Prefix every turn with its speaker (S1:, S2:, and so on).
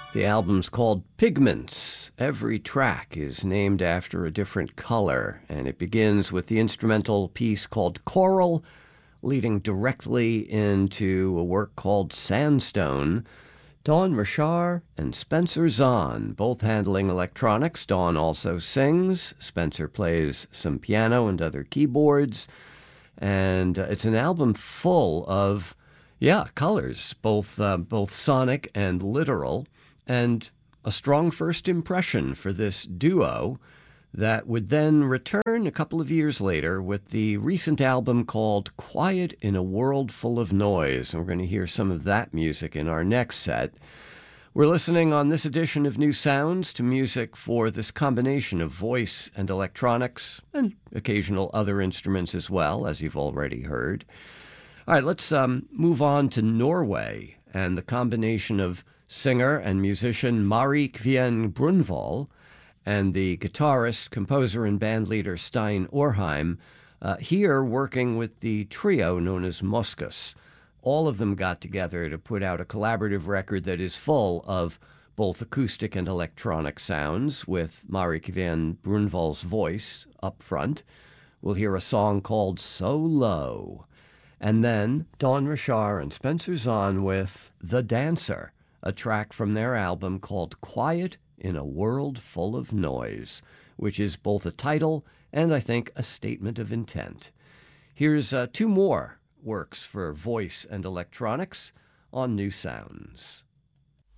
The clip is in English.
S1: The album's called Pigments. Every track is named after a different color, and it begins with the instrumental piece called Coral, leading directly into a work called Sandstone. Dawn Rashar and Spencer Zahn, both handling electronics. Dawn also sings. Spencer plays some piano and other keyboards. And it's an album full of, colors, both sonic and literal, and a strong first impression for this duo that would then return a couple of years later with the recent album called Quiet in a World Full of Noise. And we're going to hear some of that music in our next set. We're listening on this edition of New Sounds to music for this combination of voice and electronics and occasional other instruments as well, as you've already heard. All right, let's move on to Norway and the combination of singer and musician Mari Kvien Brunvoll and the guitarist, composer, and bandleader Stein Orheim, here working with the trio known as Moskus. All of them got together to put out a collaborative record that is full of both acoustic and electronic sounds, with Mari Kvien Brunvoll's voice up front. We'll hear a song called So Low. And then Dawn Rashar and Spencer Zahn with The Dancer, a track from their album called Quiet in a World Full of Noise, which is both a title and, I think, a statement of intent. Here's two more works for voice and electronics on New Sounds.